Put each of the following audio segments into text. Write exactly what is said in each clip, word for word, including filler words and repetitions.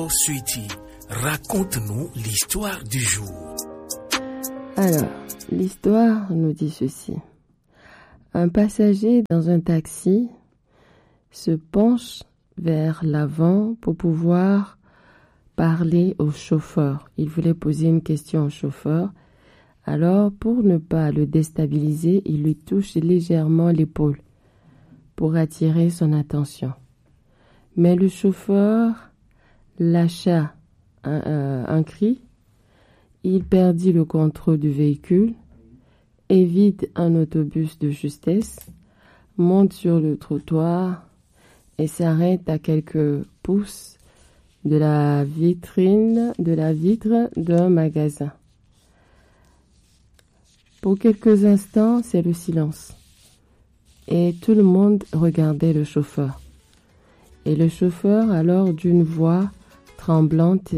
Sweetie, raconte-nous l'histoire du jour. Alors, l'histoire nous dit ceci. Un passager dans un taxi se penche vers l'avant pour pouvoir parler au chauffeur. Il voulait poser une question au chauffeur. Alors, pour ne pas le déstabiliser, il lui touche légèrement l'épaule pour attirer son attention. Mais le chauffeur lâcha un, un, un cri. Il perdit le contrôle du véhicule, évite un autobus de justesse, monte sur le trottoir et s'arrête à quelques pouces de la vitrine, de la vitre d'un magasin. Pour quelques instants, c'est le silence. Et tout le monde regardait le chauffeur. Et le chauffeur, alors d'une voix tremblante,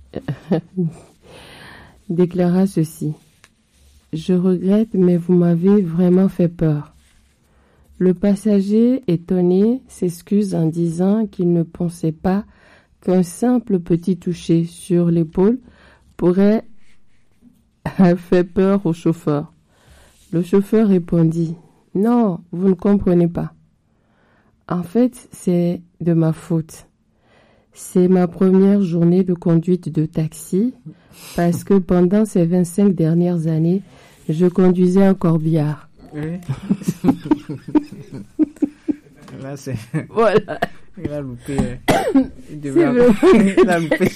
déclara ceci. « Je regrette, mais vous m'avez vraiment fait peur. » Le passager, étonné, s'excuse en disant qu'il ne pensait pas qu'un simple petit toucher sur l'épaule pourrait faire peur au chauffeur. Le chauffeur répondit « Non, vous ne comprenez pas. En fait, c'est de ma faute. C'est ma première journée de conduite de taxi parce que pendant ces vingt-cinq dernières années, je conduisais un corbillard. » Oui. Là, c'est... Voilà. Il a loupé. Il C'est devait... vrai. Il a loupé.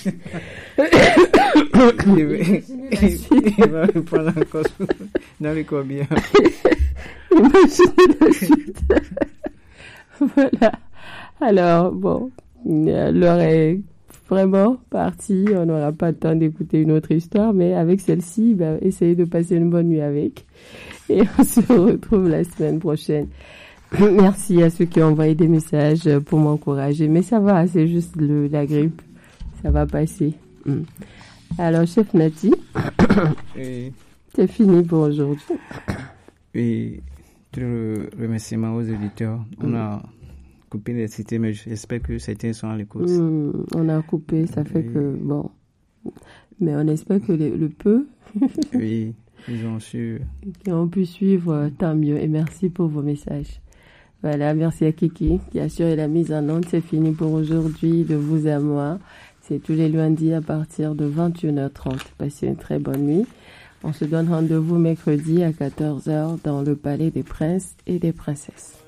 Il devait... Il va le prendre encore dans les corbillards. Imaginez la suite. Voilà. Alors, bon, l'heure est vraiment partie. On n'aura pas le temps d'écouter une autre histoire, mais avec celle-ci, ben, essayez de passer une bonne nuit avec. Et on se retrouve la semaine prochaine. Merci à ceux qui ont envoyé des messages pour m'encourager. Mais ça va, c'est juste le, la grippe. Ça va passer. Mm. Alors, chef Nati, Et... c'est fini pour aujourd'hui. Et tout le remerciement aux auditeurs. On a coupé les cités, mais j'espère que certains sont à l'écoute. Mm, on a coupé, ça fait oui. que, bon. Mais on espère que le, le peu Oui, ils ont su. qui ont pu suivre, tant mieux. Et merci pour vos messages. Voilà, merci à Kiki qui a assuré la mise en onde. C'est fini pour aujourd'hui, de vous à moi. C'est tous les lundis à partir de vingt et une heures trente. Passez une très bonne nuit. On se donne rendez-vous mercredi à quatorze heures dans le Palais des Princes et des Princesses.